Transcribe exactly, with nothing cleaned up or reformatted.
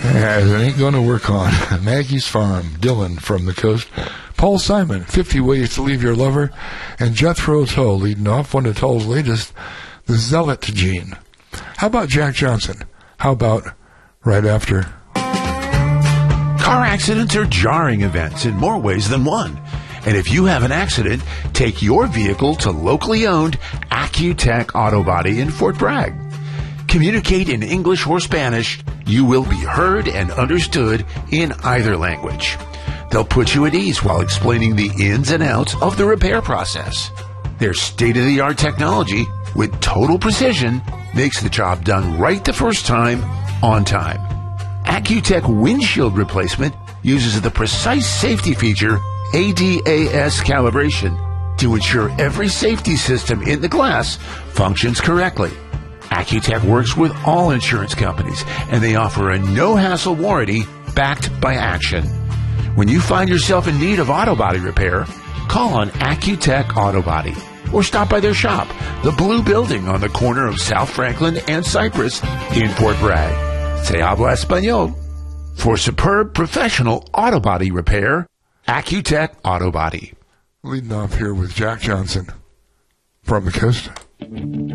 Yeah, it ain't going to work on Maggie's Farm. Dylan from the coast. Paul Simon, fifty Ways to Leave Your Lover. And Jethro Tull leading off one of Tull's latest, the Zealot Gene. How about Jack Johnson? How about right after? Car accidents are jarring events in more ways than one. And if you have an accident, take your vehicle to locally owned Accutech Auto Body in Fort Bragg. Communicate in English or Spanish. You will be heard and understood in either language. They'll put you at ease while explaining the ins and outs of the repair process. Their state-of-the-art technology, with total precision, makes the job done right the first time, on time. Accutech windshield replacement uses the precise safety feature A D A S calibration to ensure every safety system in the glass functions correctly. Accutech works with all insurance companies, and they offer a no-hassle warranty backed by action. When you find yourself in need of auto body repair, call on Accutech Auto Body or stop by their shop, the Blue Building on the corner of South Franklin and Cypress in Fort Bragg. Se habla español. For superb professional auto body repair, Accutech Auto Body. Leading off here with Jack Johnson from the coast.